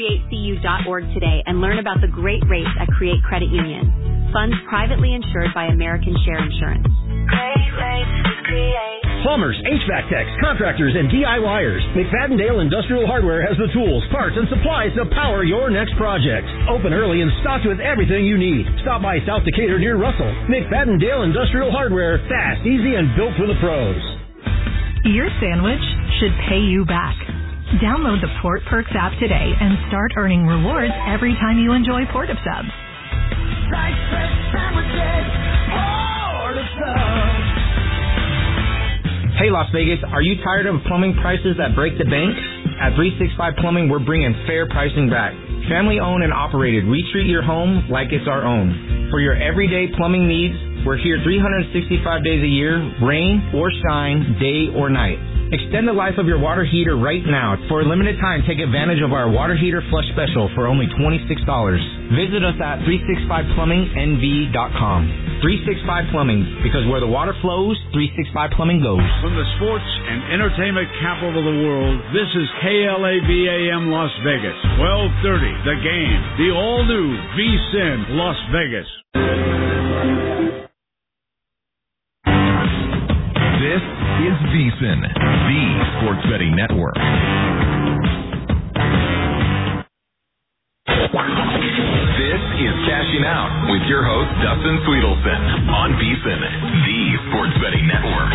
createcu.org today and learn about the great rates at Create Credit Union. Funds privately insured by American Share Insurance. Great rates with Create. Plumbers, HVAC techs, contractors, and DIYers. McFadden-Dale Industrial Hardware has the tools, parts, and supplies to power your next project. Open early and stocked with everything you need. Stop by South Decatur near Russell. McFadden-Dale Industrial Hardware. Fast, easy, and built for the pros. Your sandwich should pay you back. Download the Port Perks app today and start earning rewards every time you enjoy Port of Subs. Like fresh sandwiches, Port of Subs. Hey, Las Vegas, are you tired of plumbing prices that break the bank? At 365 Plumbing, we're bringing fair pricing back. Family-owned and operated, we treat your home like it's our own. For your everyday plumbing needs, we're here 365 days a year, rain or shine, day or night. Extend the life of your water heater right now. For a limited time, take advantage of our water heater flush special for only $26. Visit us at 365plummingnv.com. 365 Plumbing, because where the water flows, 365 Plumbing goes. From the sports and entertainment capital of the world, this is KLABAM Las Vegas. 1230, The Game, the all-new VSiN Las Vegas. This is VSiN, the sports betting network. This is Cashing Out with your host, Dustin Sweetelson, on VSiN, the sports betting network.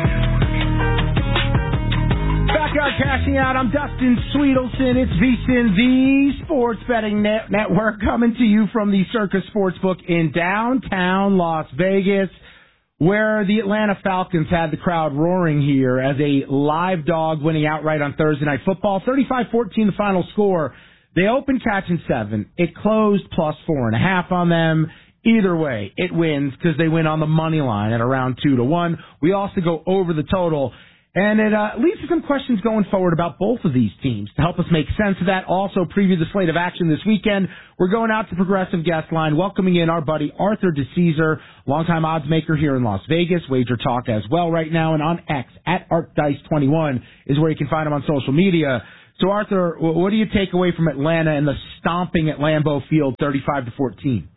Back on Cashing Out, I'm Dustin Sweetelson. It's VSiN, the sports betting network, coming to you from the Circus Sportsbook in downtown Las Vegas, where the Atlanta Falcons had the crowd roaring here as a live dog winning outright on Thursday Night Football. 35-14 the final score. They opened catching 7. It closed plus 4.5 on them. Either way, it wins because they win on the money line at around 2-1. We also go over the total. And it leads to some questions going forward about both of these teams. To help us make sense of that, also preview the slate of action this weekend, we're going out to Progressive Guest Line, welcoming in our buddy Arthur DeCesar, longtime odds maker here in Las Vegas, Wager Talk as well right now, and on X, at ArtDice21 is where you can find him on social media. So Arthur, what do you take away from Atlanta and the stomping at Lambeau Field 35-14?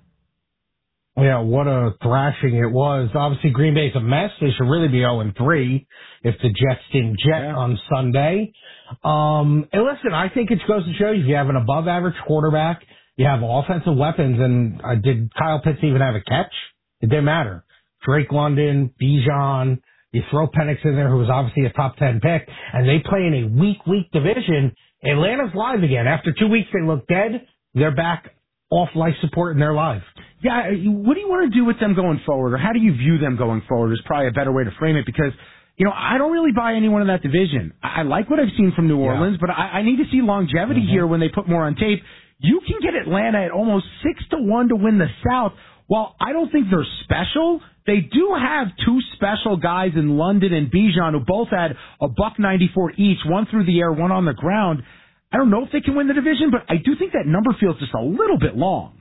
Yeah, what a thrashing it was. Obviously, Green Bay's a mess. They should really be 0-3 if the Jets didn't jet on Sunday. And listen, I think it goes to show you, if you have an above-average quarterback, you have offensive weapons, and did Kyle Pitts even have a catch? It didn't matter. Drake London, Bijan, you throw Penix in there, who was obviously a top 10 pick, and they play in a weak division. Atlanta's live again. After 2 weeks, they look dead. They're back off life support, and they're live. Yeah, what do you want to do with them going forward, or how do you view them going forward is probably a better way to frame it, because, you know, I don't really buy anyone in that division. I like what I've seen from New Orleans, but I need to see longevity here when they put more on tape. You can get Atlanta at almost 6-1 to win the South. While I don't think they're special, they do have two special guys in London and Bijan who both had $1.94 each, one through the air, one on the ground. I don't know if they can win the division, but I do think that number feels just a little bit long.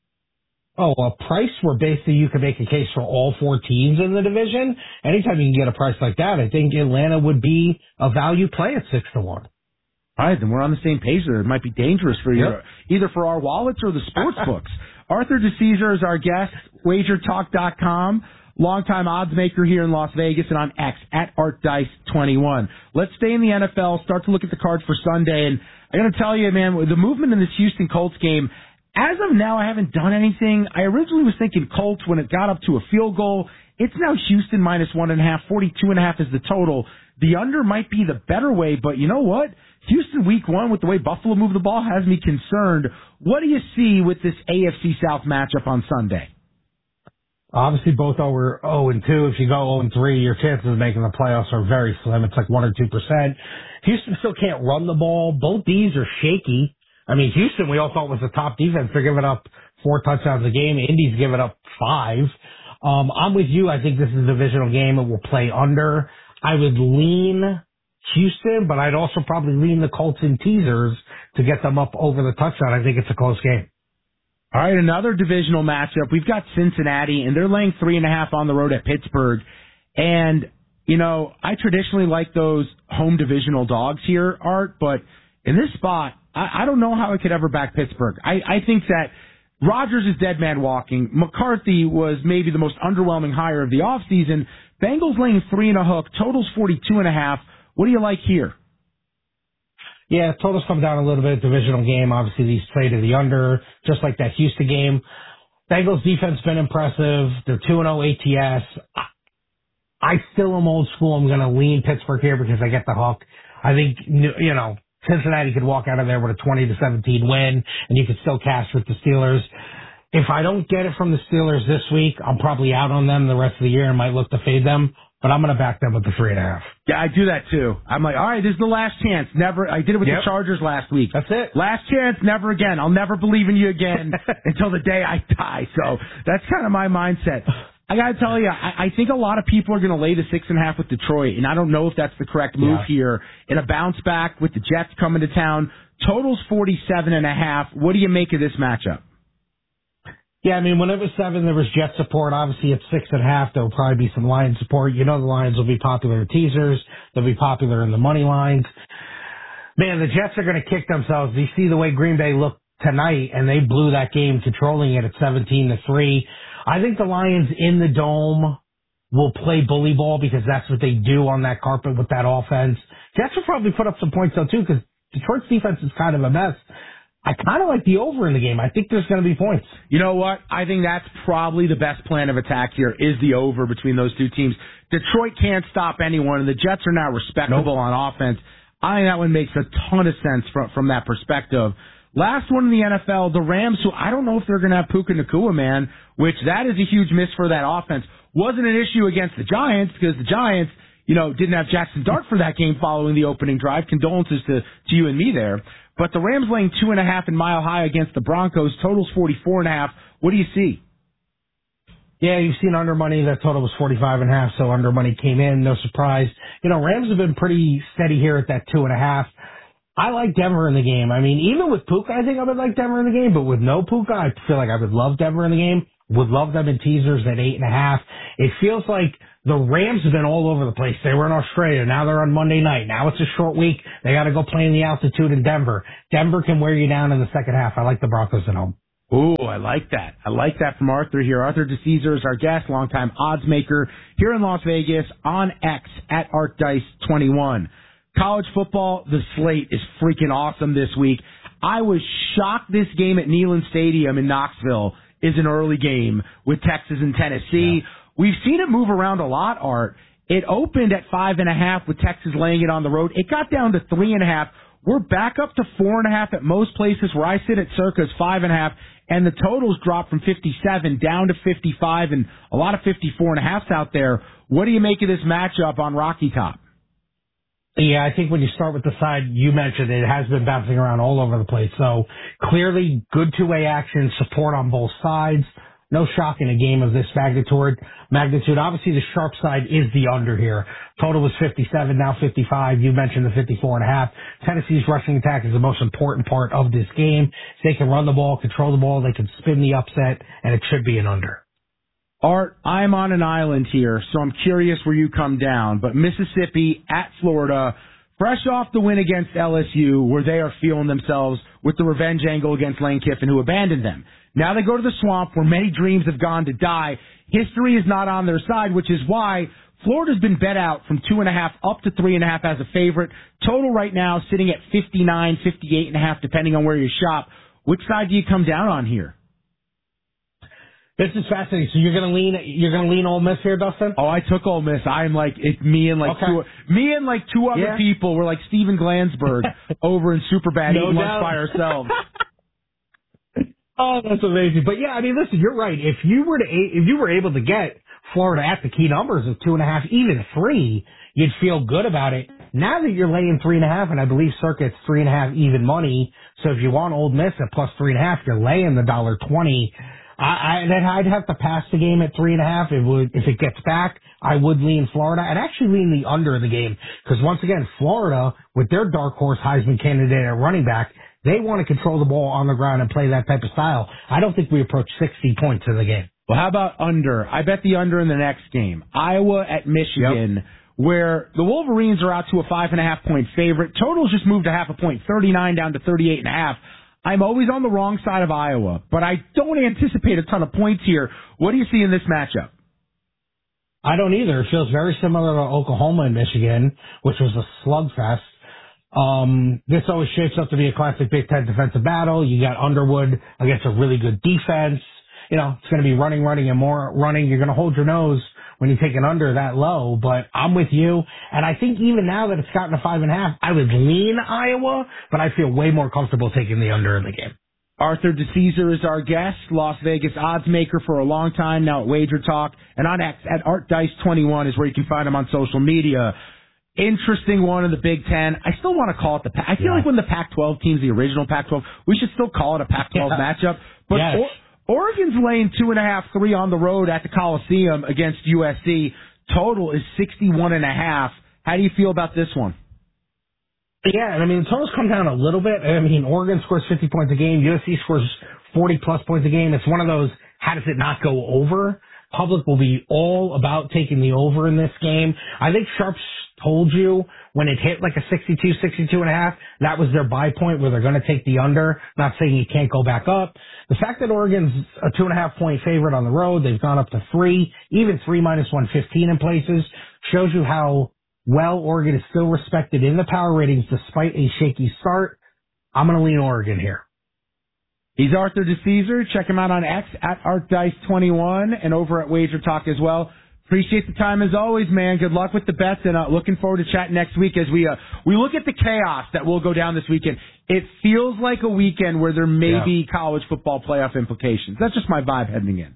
Oh, a price where basically you can make a case for all four teams in the division. Anytime you can get a price like that, I think Atlanta would be a value play at 6-1. All right, then we're on the same page there. It might be dangerous for you, either for our wallets or the sports books. Arthur DeCesar is our guest, WagerTalk.com, longtime odds maker here in Las Vegas, and on X, at ArtDice21. Let's stay in the NFL, start to look at the cards for Sunday, and I got to tell you, man, the movement in this Houston Colts game, as of now, I haven't done anything. I originally was thinking Colts when it got up to a field goal. It's now Houston minus 1.5, 42.5 is the total. The under might be the better way, but you know what? Houston week 1 with the way Buffalo moved the ball has me concerned. What do you see with this AFC South matchup on Sunday? Obviously, both are 0-2. If you go 0-3, your chances of making the playoffs are very slim. It's like 1 or 2%. Houston still can't run the ball. Both Ds are shaky. I mean, Houston, we all thought was the top defense. They're giving up 4 touchdowns a game. Indy's giving up 5. I'm with you. I think this is a divisional game. It will play under. I would lean Houston, but I'd also probably lean the Colts in teasers to get them up over the touchdown. I think it's a close game. All right, another divisional matchup. We've got Cincinnati, and they're laying 3.5 on the road at Pittsburgh. And, you know, I traditionally like those home divisional dogs here, Art, but in this spot, I don't know how I could ever back Pittsburgh. I think that Rodgers is dead man walking. McCarthy was maybe the most underwhelming hire of the offseason. Bengals laying 3 and a hook. Totals 42.5. What do you like here? Yeah, totals come down a little bit. Divisional game, obviously these play to the under, just like that Houston game. Bengals defense been impressive. They're 2-0 ATS. I still am old school. I'm going to lean Pittsburgh here because I get the hook. I think, Cincinnati could walk out of there with a 20-17 win, and you could still cash with the Steelers. If I don't get it from the Steelers this week, I'm probably out on them the rest of the year and might look to fade them. But I'm going to back them with the 3.5. Yeah, I do that too. I'm like, all right, this is the last chance. Never. I did it with the Chargers last week. That's it. Last chance, never again. I'll never believe in you again until the day I die. So that's kind of my mindset. I got to tell you, I think a lot of people are going to lay the 6.5 with Detroit, and I don't know if that's the correct move here. In a bounce back with the Jets coming to town, totals 47.5. What do you make of this matchup? Yeah, I mean, when it was 7, there was Jet support. Obviously, at 6.5, there will probably be some Lions support. The Lions will be popular in teasers. They'll be popular in the money lines. Man, the Jets are going to kick themselves. You see the way Green Bay looked tonight, and they blew that game, controlling it at 17-3. I think the Lions in the Dome will play bully ball because that's what they do on that carpet with that offense. Jets will probably put up some points, though, too, because Detroit's defense is kind of a mess. I kind of like the over in the game. I think there's going to be points. You know what? I think that's probably the best plan of attack here is the over between those two teams. Detroit can't stop anyone, and the Jets are now respectable on offense. I think that one makes a ton of sense from that perspective. Last one in the NFL, the Rams, who I don't know if they're going to have Puka Nacua, man, which that is a huge miss for that offense. Wasn't an issue against the Giants because the Giants, didn't have Jackson Dart for that game following the opening drive. Condolences to you and me there. But the Rams laying 2.5 in Mile High against the Broncos. Totals 44.5. What do you see? Yeah, you've seen under money. That total was 45.5, so under money came in. No surprise. Rams have been pretty steady here at that 2.5. I like Denver in the game. I mean, even with Puka, I think I would like Denver in the game. But with no Puka, I feel like I would love Denver in the game. Would love them in teasers at 8.5. It feels like the Rams have been all over the place. They were in Australia. Now they're on Monday night. Now it's a short week. They got to go play in the altitude in Denver. Denver can wear you down in the second half. I like the Broncos at home. Ooh, I like that. I like that from Arthur here. Arthur DeCesar is our guest, longtime odds maker here in Las Vegas on X at ArtDice21. College football, the slate is freaking awesome this week. I was shocked this game at Neyland Stadium in Knoxville is an early game with Texas and Tennessee. Yeah. We've seen it move around a lot, Art. It opened at 5.5 with Texas laying it on the road. It got down to 3.5. We're back up to 4.5 at most places where I sit at Circa's 5.5, and the totals dropped from 57 down to 55 and a lot of 54.5s out there. What do you make of this matchup on Rocky Top? Yeah, I think when you start with the side you mentioned, it has been bouncing around all over the place. So clearly good two-way action, support on both sides. No shock in a game of this magnitude. Obviously, the sharp side is the under here. Total was 57, now 55. You mentioned the 54.5. Tennessee's rushing attack is the most important part of this game. They can run the ball, control the ball, they can spin the upset, and it should be an under. Art, I'm on an island here, so I'm curious where you come down. But Mississippi at Florida, fresh off the win against LSU, where they are feeling themselves with the revenge angle against Lane Kiffin, who abandoned them. Now they go to the Swamp, where many dreams have gone to die. History is not on their side, which is why Florida's been bet out from 2.5 up to 3.5 as a favorite. Total right now sitting at 59, 58.5, depending on where you shop. Which side do you come down on here? This is fascinating. So you're gonna lean Ole Miss here, Dustin? Oh, I took Ole Miss. I'm like, it's me and two other people. We're like Steven Glansberg over in Superbad eating lunch by ourselves. Oh, that's amazing. But yeah, I mean, listen, you're right. If you were able to get Florida at the key numbers of 2.5, even 3, you'd feel good about it. Now that you're laying 3.5, and I believe Circuit's 3.5 even money. So if you want Ole Miss at plus 3.5, you're laying the $1.20. I'd have to pass the game at 3.5. If it gets back, I would lean Florida. I'd actually lean the under of the game because once again, Florida with their dark horse Heisman candidate at running back, they want to control the ball on the ground and play that type of style. I don't think we approach 60 points in the game. Well, how about under? I bet the under in the next game. Iowa at Michigan, where the Wolverines are out to a 5.5-point favorite. Total's just moved a half a point, 39 down to 38.5. I'm always on the wrong side of Iowa, but I don't anticipate a ton of points here. What do you see in this matchup? I don't either. It feels very similar to Oklahoma and Michigan, which was a slugfest. This always shapes up to be a classic Big Ten defensive battle. You got Underwood against a really good defense. You know, it's going to be running, and more running. You're going to hold your nose when you take an under that low, but I'm with you. And I think even now that it's gotten to 5.5, I would lean Iowa, but I feel way more comfortable taking the under in the game. Arthur DeCesar is our guest, Las Vegas odds maker for a long time, now at Wager Talk, and on X at ArtDice21 is where you can find him on social media. Interesting one in the Big Ten. I still want to call it the Pac. I feel like when the Pac-12 team's the original Pac-12, we should still call it a Pac-12 matchup. But Oregon's laying 2.5, 3 on the road at the Coliseum against USC. Total is 61.5. How do you feel about this one? Yeah, and I mean, the total's come down a little bit. I mean, Oregon scores 50 points a game. USC scores 40-plus points a game. It's one of those, how does it not go over? Public will be all about taking the over in this game. I think Sharps told you when it hit like a 62.5, that was their buy point where they're going to take the under. Not saying you can't go back up. The fact that Oregon's a 2.5-point favorite on the road, they've gone up to 3, even 3 minus 115 in places, shows you how well Oregon is still respected in the power ratings despite a shaky start. I'm going to lean Oregon here. He's Arthur DeCesar. Check him out on X at ArtDice21 and over at Wager Talk as well. Appreciate the time as always, man. Good luck with the bets, and looking forward to chatting next week as we look at the chaos that will go down this weekend. It feels like a weekend where there may be college football playoff implications. That's just my vibe heading in.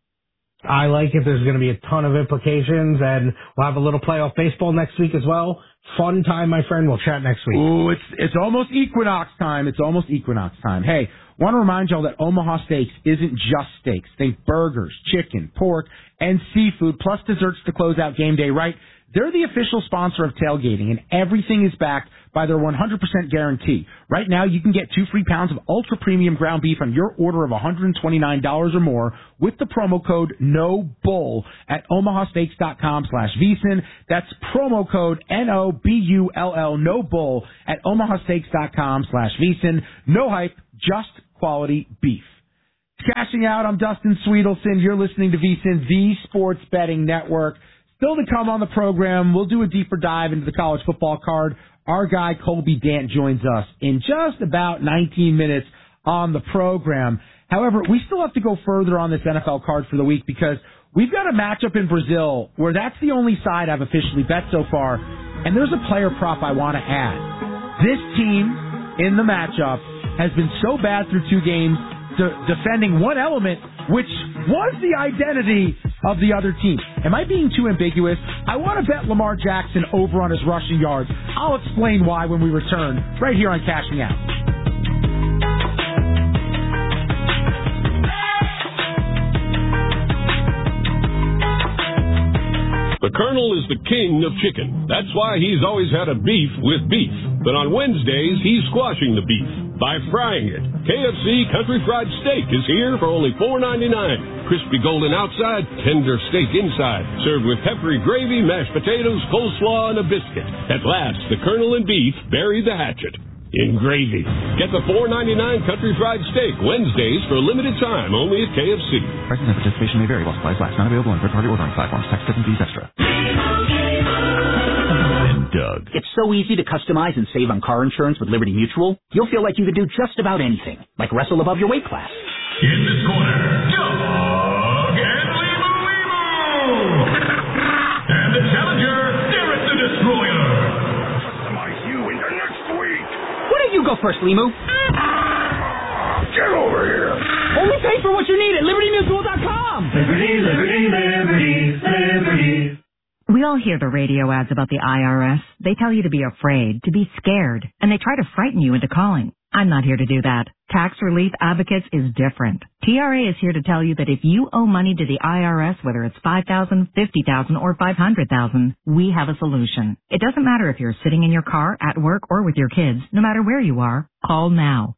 I like it. There's going to be a ton of implications, and we'll have a little playoff baseball next week as well. Fun time, my friend. We'll chat next week. Ooh, it's almost equinox time. It's almost equinox time. Hey, want to remind y'all that Omaha Steaks isn't just steaks. Think burgers, chicken, pork, and seafood, plus desserts to close out game day, right? They're the official sponsor of tailgating, and everything is backed by their 100% guarantee. Right now, you can get 2 free pounds of ultra-premium ground beef on your order of $129 or more with the promo code NOBULL at omahasteaks.com/VSiN. That's promo code NOBULL, NOBULL, at omahasteaks.com/VSiN. No hype, just quality beef. Cashing out, I'm Dustin Sweetelson. You're listening to VSiN, the Sports Betting Network. Still to come on the program, we'll do a deeper dive into the college football card. Our guy, Colby Dant, joins us in just about 19 minutes on the program. However, we still have to go further on this NFL card for the week because we've got a matchup in Brazil where that's the only side I've officially bet so far, and there's a player prop I want to add. This team in the matchup has been so bad through 2 games, defending one element, which was the identity of the other team. Am I being too ambiguous? I want to bet Lamar Jackson over on his rushing yards. I'll explain why when we return, right here on Cashing Out. The Colonel is the king of chicken. That's why he's always had a beef with beef. But on Wednesdays, he's squashing the beef by frying it. KFC Country Fried Steak is here for only $4.99. Crispy golden outside, tender steak inside. Served with peppery gravy, mashed potatoes, coleslaw, and a biscuit. At last, the Colonel and beef bury the hatchet in gravy. Get the $4.99 Country Fried Steak Wednesdays for a limited time only at KFC. Prices and participation may vary while supplies last. Not available on third-party ordering platforms. Tax, and fees extra. Doug. It's so easy to customize and save on car insurance with Liberty Mutual. You'll feel like you could do just about anything, like wrestle above your weight class. In this corner, Doug and Limu. And the challenger, Derek the Destroyer. Customize you into next week. Why don't you go first, Limu? Get over here. Only pay for what you need at LibertyMutual.com. Liberty, liberty, liberty, liberty. We all hear the radio ads about the IRS. They tell you to be afraid, to be scared, and they try to frighten you into calling. I'm not here to do that. Tax Relief Advocates is different. TRA is here to tell you that if you owe money to the IRS, whether it's $5,000, $50,000, or $500,000, we have a solution. It doesn't matter if you're sitting in your car, at work, or with your kids. No matter where you are, call now.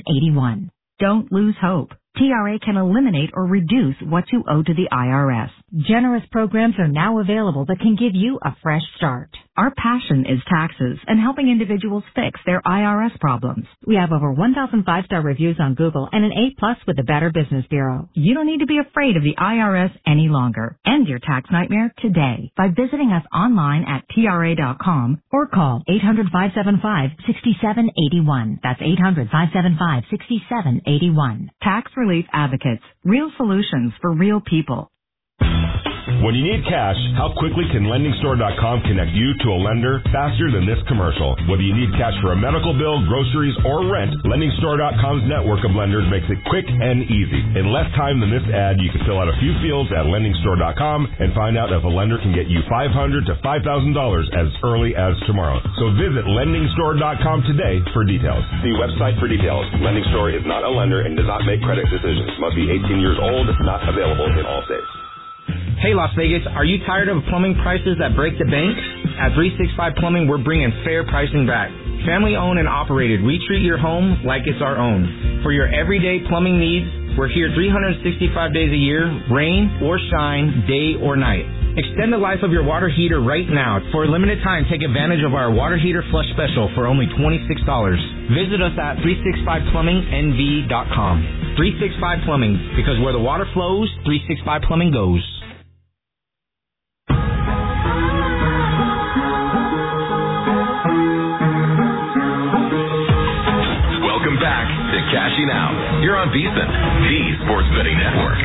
800-575-6781. Don't lose hope. TRA can eliminate or reduce what you owe to the IRS. Generous programs are now available that can give you a fresh start. Our passion is taxes and helping individuals fix their IRS problems. We have over 1,000 5-star reviews on Google and an A+ with the Better Business Bureau. You don't need to be afraid of the IRS any longer. End your tax nightmare today by visiting us online at TRA.com or call 800-575-6781. That's 800-575-6781. Tax Relief Advocates. Real solutions for real people. When you need cash, how quickly can LendingStore.com connect you to a lender faster than this commercial? Whether you need cash for a medical bill, groceries, or rent, LendingStore.com's network of lenders makes it quick and easy. In less time than this ad, you can fill out a few fields at LendingStore.com and find out if a lender can get you $500 to $5,000 as early as tomorrow. So visit LendingStore.com today for details. See website for details. Lending Store is not a lender and does not make credit decisions. Must be 18 years old. Not available in all states. Hey, Las Vegas, are you tired of plumbing prices that break the bank? At 365 Plumbing, we're bringing fair pricing back. Family owned and operated, we treat your home like it's our own. For your everyday plumbing needs, we're here 365 days a year, rain or shine, day or night. Extend the life of your water heater right now. For a limited time, take advantage of our water heater flush special for only $26. Visit us at 365plumbingnv.com. 365 Plumbing, because where the water flows, 365 Plumbing goes. Welcome back to Cashing Out. You're on VSiN, the Sports Betting Network.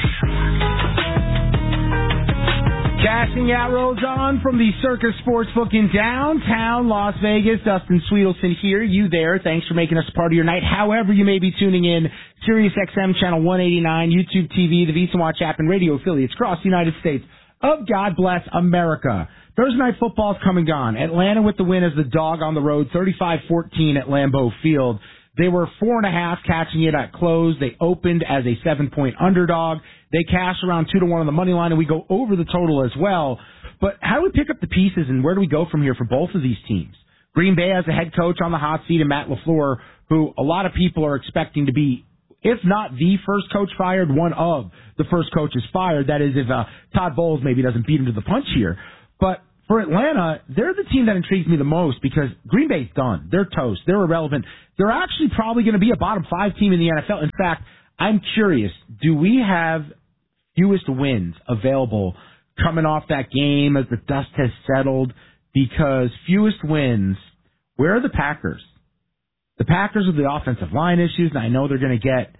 Cashing Out rolls on from the Circus Sportsbook in downtown Las Vegas. Dustin Sweetelson here. You there. Thanks for making us a part of your night. However you may be tuning in, Sirius XM Channel 189, YouTube TV, the VSiN Watch app, and radio affiliates across the United States of God Bless America. Thursday Night Football's come and gone. Atlanta with the win as the dog on the road, 35-14 at Lambeau Field. They were 4.5 catching it at close. They opened as a 7-point underdog. They cashed around 2-1 on the money line, and we go over the total as well. But how do we pick up the pieces, and where do we go from here for both of these teams? Green Bay has a head coach on the hot seat, and Matt LaFleur, who a lot of people are expecting to be, if not the first coach fired, one of the first coaches fired. That is, if Todd Bowles maybe doesn't beat him to the punch here. But for Atlanta, they're the team that intrigues me the most because Green Bay's done. They're toast. They're irrelevant. They're actually probably going to be a bottom 5 team in the NFL. In fact, I'm curious, do we have fewest wins available coming off that game as the dust has settled? Because fewest wins, where are the Packers? The Packers with the offensive line issues, and I know they're going to get,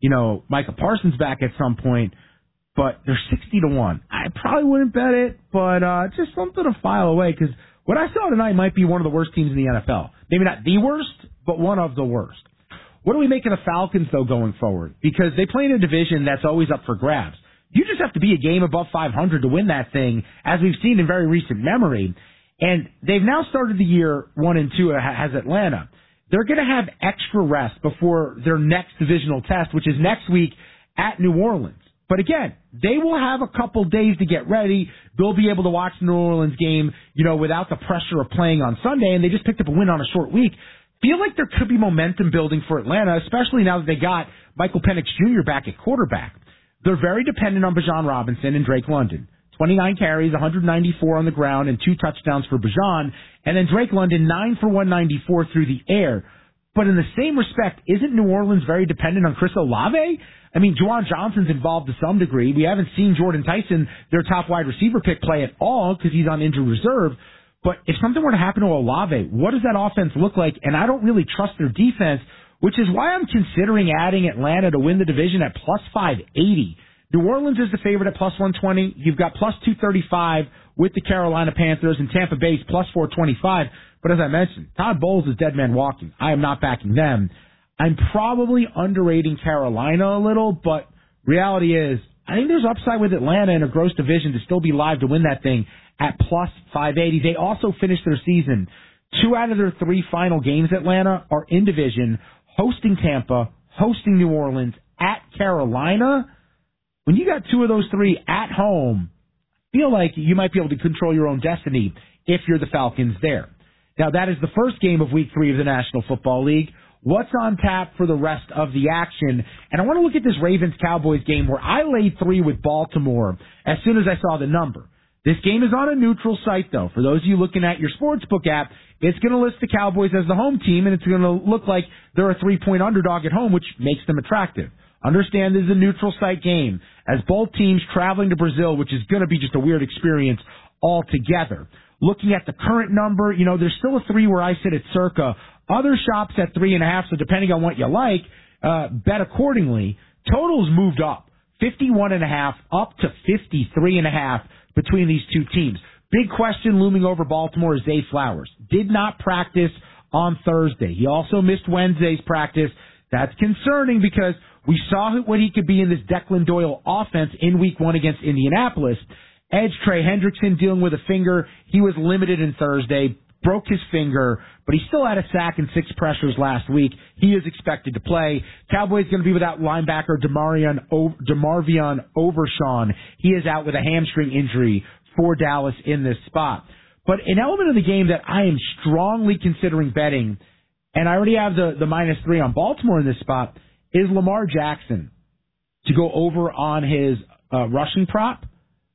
Micah Parsons back at some point, but they're 60-1. I probably wouldn't bet it, but just something to file away, because what I saw tonight might be one of the worst teams in the NFL. Maybe not the worst, but one of the worst. What do we make of the Falcons, though, going forward? Because they play in a division that's always up for grabs. You just have to be a game above 500 to win that thing, as we've seen in very recent memory. And they've now started the year 1-2 as Atlanta. They're going to have extra rest before their next divisional test, which is next week at New Orleans. But again, they will have a couple days to get ready. They'll be able to watch the New Orleans game, without the pressure of playing on Sunday, and they just picked up a win on a short week. Feel like there could be momentum building for Atlanta, especially now that they got Michael Penix Jr. back at quarterback. They're very dependent on Bijan Robinson and Drake London. 29 carries, 194 on the ground, and 2 touchdowns for Bijan. And then Drake London, 9 for 194 through the air. But in the same respect, isn't New Orleans very dependent on Chris Olave? I mean, Juwan Johnson's involved to some degree. We haven't seen Jordan Tyson, their top wide receiver pick, play at all because he's on injured reserve. But if something were to happen to Olave, what does that offense look like? And I don't really trust their defense, which is why I'm considering adding Atlanta to win the division at plus 580. New Orleans is the favorite at plus 120. You've got plus 235 with the Carolina Panthers, and Tampa Bay's plus 425. But as I mentioned, Todd Bowles is dead man walking. I am not backing them. I'm probably underrating Carolina a little, but reality is, I think there's upside with Atlanta in a gross division to still be live to win that thing at plus 580. They also finished their season. 2 out of their 3 final games, Atlanta, are in division, hosting Tampa, hosting New Orleans, at Carolina. When you got 2 of those 3 at home, I feel like you might be able to control your own destiny if you're the Falcons there. Now, that is the first game of Week 3 of the National Football League. what's on tap for the rest of the action. And I want to look at this Ravens-Cowboys game where I laid 3 with Baltimore as soon as I saw the number. This game is on a neutral site, though. For those of you looking at your sportsbook app, it's going to list the Cowboys as the home team, and it's going to look like they're a 3-point underdog at home, which makes them attractive. Understand this is a neutral site game, as both teams traveling to Brazil, which is going to be just a weird experience altogether. Looking at the current number, there's still a 3 where I sit at circa. Other shops at 3.5, so depending on what you like, bet accordingly. Totals moved up, 51.5 up to 53.5 between these two teams. Big question looming over Baltimore is Zay Flowers. Did not practice on Thursday. He also missed Wednesday's practice. That's concerning because we saw what he could be in this Declan Doyle offense in Week 1 against Indianapolis. Edge Trey Hendrickson dealing with a finger. He was limited in Thursday, broke his finger, but he still had a sack and 6 pressures last week. He is expected to play. Cowboys going to be without linebacker DeMarvion Overshawn. He is out with a hamstring injury for Dallas in this spot. But an element of the game that I am strongly considering betting, and I already have the -3 on Baltimore in this spot, is Lamar Jackson to go over on his rushing prop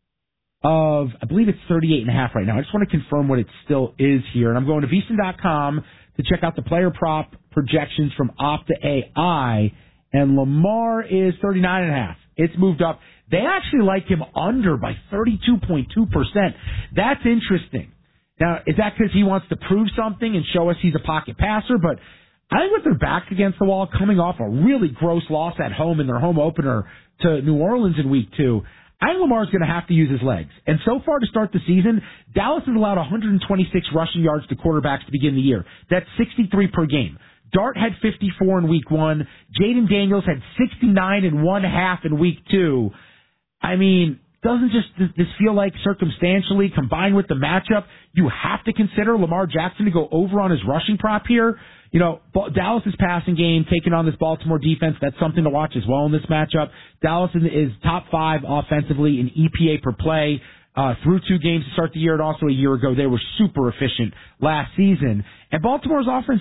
of, I believe it's 38.5 right now. I just want to confirm what it still is here. And I'm going to VSiN.com to check out the player prop projections from Opta AI. And Lamar is 39.5. It's moved up. They actually like him under by 32.2%. That's interesting. Now, is that because he wants to prove something and show us he's a pocket passer? But I think with their backs against the wall, coming off a really gross loss at home in their home opener to New Orleans in Week 2, I think Lamar's going to have to use his legs. And so far to start the season, Dallas has allowed 126 rushing yards to quarterbacks to begin the year. That's 63 per game. Dart had 54 in Week 1. Jaden Daniels had 69.5 in Week 2. I mean, doesn't this feel like circumstantially, combined with the matchup, you have to consider Lamar Jackson to go over on his rushing prop here? Dallas's passing game taking on this Baltimore defense, that's something to watch as well in this matchup. Dallas is top 5 offensively in EPA per play through 2 games to start the year, and also a year ago they were super efficient last season. And Baltimore's offense,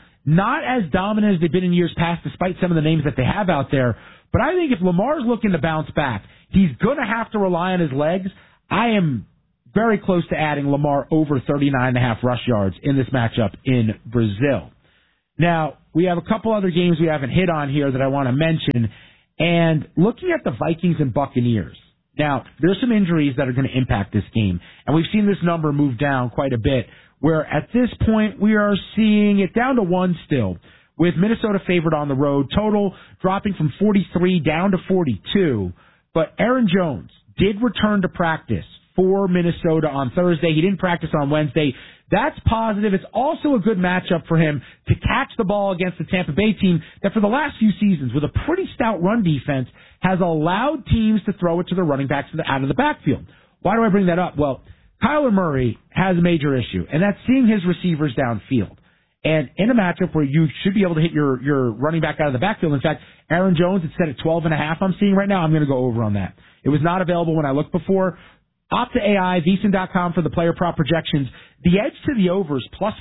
not as dominant as they've been in years past, despite some of the names that they have out there. But I think if Lamar's looking to bounce back, he's going to have to rely on his legs. I am very close to adding Lamar over 39.5 rush yards in this matchup in Brazil. Now, we have a couple other games we haven't hit on here that I want to mention. And looking at the Vikings and Buccaneers, now, there's some injuries that are going to impact this game. And we've seen this number move down quite a bit, where at this point we are seeing it down to 1 still, with Minnesota favored on the road, total dropping from 43 down to 42. But Aaron Jones did return to practice for Minnesota on Thursday. He didn't practice on Wednesday. That's positive. It's also a good matchup for him to catch the ball against the Tampa Bay team that for the last few seasons, with a pretty stout run defense, has allowed teams to throw it to their running backs out of the backfield. Why do I bring that up? Well, Kyler Murray has a major issue, and that's seeing his receivers downfield. And in a matchup where you should be able to hit your running back out of the backfield, in fact, Aaron Jones, it's set at 12.5 I'm seeing right now. I'm going to go over on that. It was not available when I looked before. Opta AI, VSiN.com for the player prop projections. The edge to the over is plus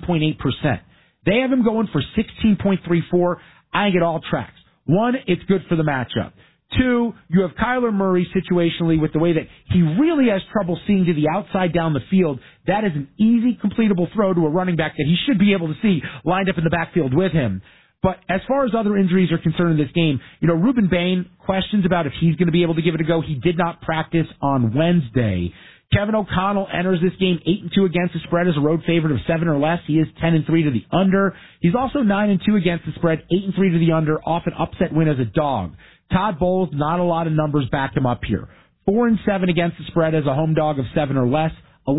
14.8%. They have him going for 16.34. I think it all tracks. 1, it's good for the matchup. 2, you have Kyler Murray situationally with the way that he really has trouble seeing to the outside down the field. That is an easy completable throw to a running back that he should be able to see lined up in the backfield with him. But as far as other injuries are concerned in this game, Ruben Bain, questions about if he's going to be able to give it a go. He did not practice on Wednesday. Kevin O'Connell enters this game 8-2 against the spread as a road favorite of 7 or less. He is 10-3 to the under. He's also 9-2 against the spread, 8-3 to the under, off an upset win as a dog. Todd Bowles, not a lot of numbers back him up here. 4-7 against the spread as a home dog of 7 or less.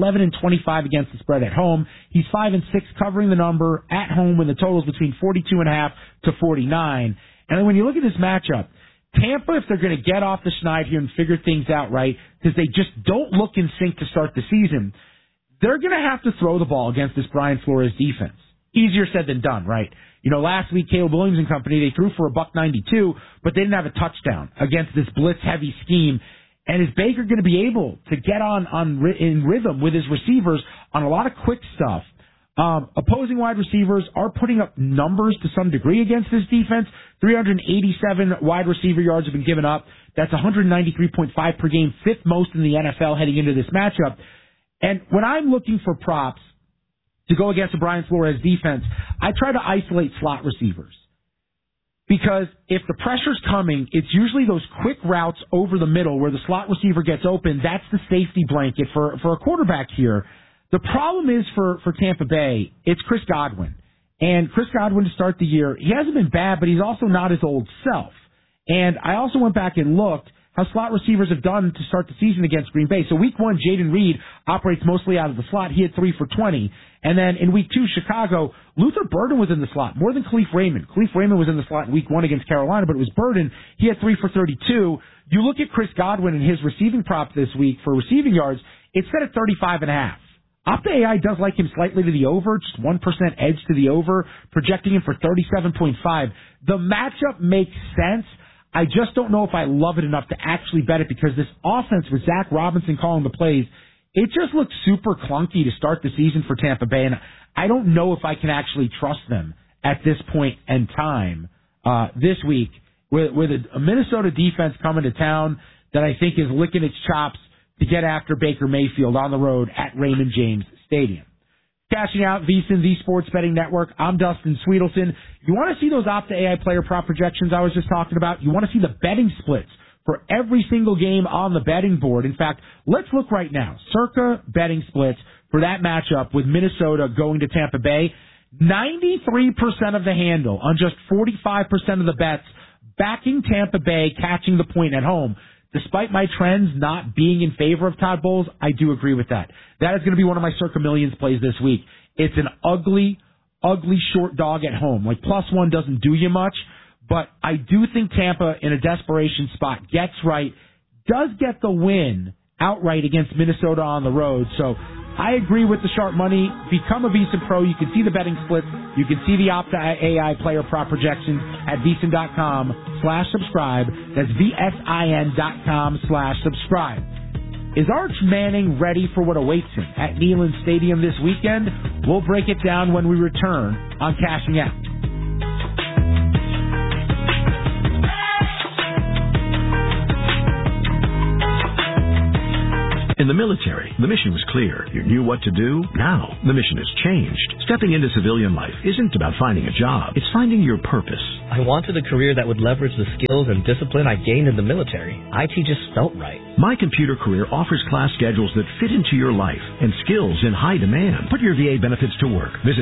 11-25 against the spread at home. He's 5-6 covering the number at home when the total is between 42.5 to 49. And then when you look at this matchup, Tampa, if they're going to get off the schneid here and figure things out right, because they just don't look in sync to start the season, they're going to have to throw the ball against this Brian Flores defense. Easier said than done, right? Last week, Caleb Williams and company, they threw for a $192, but they didn't have a touchdown against this blitz-heavy scheme. And is Baker going to be able to get in rhythm with his receivers on a lot of quick stuff Opposing wide receivers are putting up numbers to some degree against this defense. 387 wide receiver yards have been given up. That's 193.5 per game, fifth most in the NFL heading into this matchup. And when I'm looking for props to go against the Brian Flores defense, I try to isolate slot receivers. Because if the pressure's coming, it's usually those quick routes over the middle where the slot receiver gets open. That's the safety blanket for a quarterback here. The problem is for Tampa Bay, it's Chris Godwin. And Chris Godwin to start the year, he hasn't been bad, but he's also not his old self. And I also went back and looked how slot receivers have done to start the season against Green Bay. So week 1, Jaden Reed operates mostly out of the slot. He had 3 for 20. And then in week 2, Chicago, Luther Burden was in the slot, more than Khalif Raymond. Khalif Raymond was in the slot in week 1 against Carolina, but it was Burden. He had 3 for 32. You look at Chris Godwin and his receiving prop this week for receiving yards, it's set at 35.5. Opta AI does like him slightly to the over, just 1% edge to the over, projecting him for 37.5. The matchup makes sense. I just don't know if I love it enough to actually bet it because this offense with Zach Robinson calling the plays, it just looks super clunky to start the season for Tampa Bay, and I don't know if I can actually trust them at this point in time this week with a Minnesota defense coming to town that I think is licking its chops to get after Baker Mayfield on the road at Raymond James Stadium. Cashing out VSiN, the Sports Betting Network. I'm Dustin Sweetelson. You want to see those Opta AI player prop projections I was just talking about? You want to see the betting splits for every single game on the betting board. In fact, let's look right now. Circa betting splits for that matchup with Minnesota going to Tampa Bay. 93% of the handle on just 45% of the bets backing Tampa Bay catching the point at home. Despite my trends not being in favor of Todd Bowles, I do agree with that. That is going to be one of my Circa Millions plays this week. It's an ugly short dog at home. Like +1 doesn't do you much, but I do think Tampa in a desperation spot gets right, does get the win outright against Minnesota on the road. So I agree with the sharp money. Become a VSiN Pro. You can see the betting splits. You can see the Opta AI player prop projections at VSiN.com/subscribe. That's VSIN.com/subscribe. Is Arch Manning ready for what awaits him at Neyland Stadium this weekend? We'll break it down when we return on Cashing Out. In the military, the mission was clear. You knew what to do. Now, the mission has changed. Stepping into civilian life isn't about finding a job. It's finding your purpose. I wanted a career that would leverage the skills and discipline I gained in the military. IT just felt right. My Computer Career offers class schedules that fit into your life and skills in high demand. Put your VA benefits to work. Visit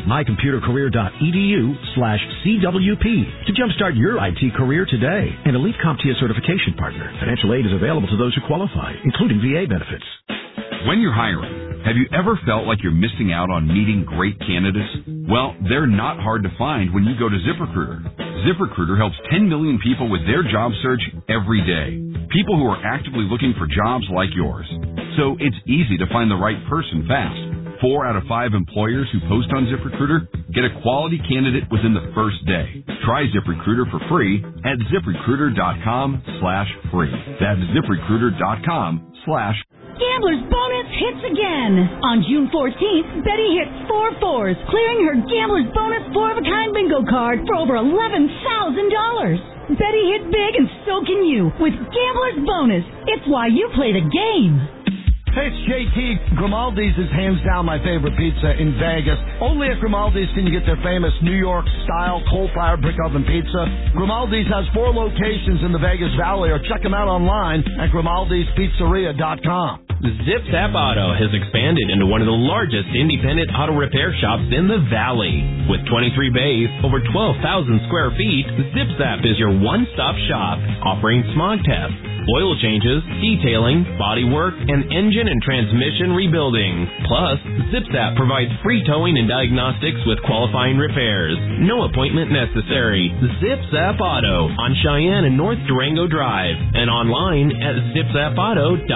mycomputercareer.edu/CWP to jumpstart your IT career today. An elite CompTIA certification partner. Financial aid is available to those who qualify, including VA benefits. When you're hiring, have you ever felt like you're missing out on meeting great candidates? Well, they're not hard to find when you go to ZipRecruiter. ZipRecruiter helps 10 million people with their job search every day. People who are actively looking for jobs like yours. So it's easy to find the right person fast. 4 out of 5 employers who post on ZipRecruiter get a quality candidate within the first day. Try ZipRecruiter for free at ZipRecruiter.com/free. That's ZipRecruiter.com/free. Gambler's Bonus hits again. On June 14th, Betty hit 4 fours, clearing her Gambler's Bonus 4-of-a-kind bingo card for over $11,000. Betty hit big and so can you with Gambler's Bonus. It's why you play the game. Hey, it's JT. Grimaldi's is hands down my favorite pizza in Vegas. Only at Grimaldi's can you get their famous New York-style coal-fired brick oven pizza. Grimaldi's has 4 locations in the Vegas Valley, or check them out online at Grimaldi'sPizzeria.com. ZipZap Auto has expanded into one of the largest independent auto repair shops in the Valley. With 23 bays, over 12,000 square feet, ZipZap is your one-stop shop, offering smog tests, oil changes, detailing, body work, and engine and transmission rebuilding. Plus, ZipZap provides free towing and diagnostics with qualifying repairs. No appointment necessary. ZipZap Auto on Cheyenne and North Durango Drive, and online at ZipZapAuto.com.